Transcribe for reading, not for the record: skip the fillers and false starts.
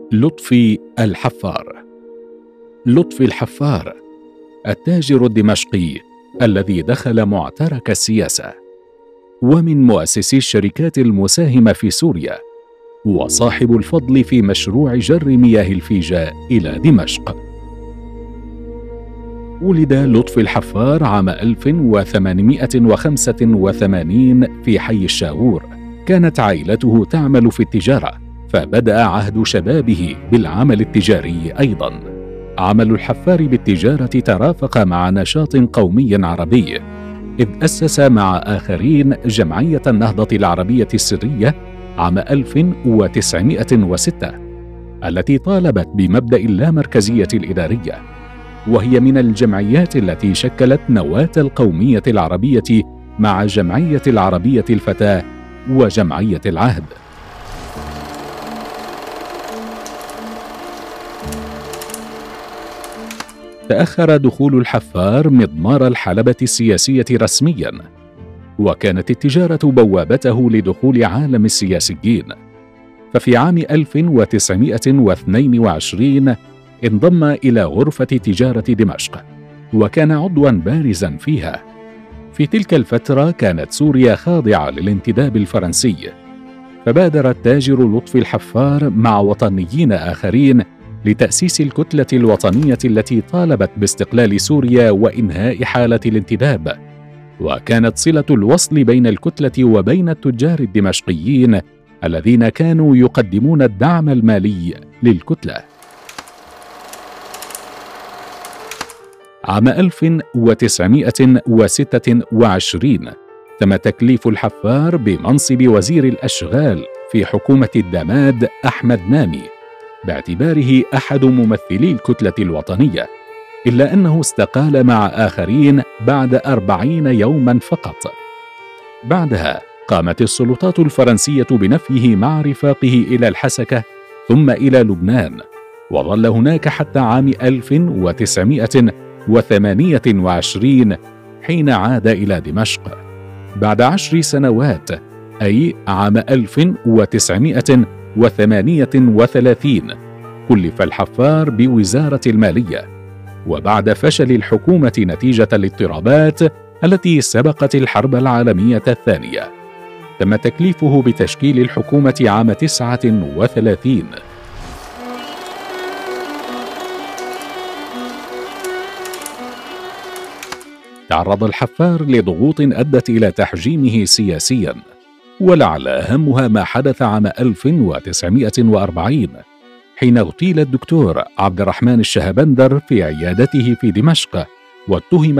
لطفي الحفار. لطفي الحفار التاجر الدمشقي الذي دخل معترك السياسة، ومن مؤسسي الشركات المساهمة في سوريا، وصاحب الفضل في مشروع جر مياه الفيجة إلى دمشق. ولد لطفي الحفار عام 1885 في حي الشاغور. كانت عائلته تعمل في التجارة، فبدأ عهد شبابه بالعمل التجاري أيضاً. عمل الحفار بالتجارة ترافق مع نشاط قومي عربي، إذ أسس مع آخرين جمعية النهضة العربية السرية عام 1906، التي طالبت بمبدأ اللامركزية الإدارية، وهي من الجمعيات التي شكلت نواة القومية العربية مع جمعية العربية الفتاة وجمعية العهد. تأخر دخول الحفار مضمار الحلبة السياسية رسمياً، وكانت التجارة بوابته لدخول عالم السياسيين. ففي عام 1922 انضم إلى غرفة تجارة دمشق، وكان عضواً بارزاً فيها. في تلك الفترة كانت سوريا خاضعة للانتداب الفرنسي، فبادر التاجر لطفي الحفار مع وطنيين آخرين لتأسيس الكتلة الوطنية التي طالبت باستقلال سوريا وإنهاء حالة الانتداب، وكانت صلة الوصل بين الكتلة وبين التجار الدمشقيين الذين كانوا يقدمون الدعم المالي للكتلة. عام 1926 تم تكليف الحفار بمنصب وزير الأشغال في حكومة الدماد أحمد نامي، باعتباره أحد ممثلي الكتلة الوطنية، إلا أنه استقال مع آخرين بعد 40 يوماً فقط. بعدها قامت السلطات الفرنسية بنفيه مع رفاقه إلى الحسكة ثم إلى لبنان، وظل هناك حتى عام 1928 حين عاد إلى دمشق. بعد 10 سنوات، أي عام 1938، كلف الحفار بوزارة المالية، وبعد فشل الحكومة نتيجة الاضطرابات التي سبقت الحرب العالمية الثانية، تم تكليفه بتشكيل الحكومة عام 39. تعرض الحفار لضغوط أدت إلى تحجيمه سياسياً، ولعل أهمها ما حدث عام 1940 حين اغتيل الدكتور عبد الرحمن الشهبندر في عيادته في دمشق، واتهم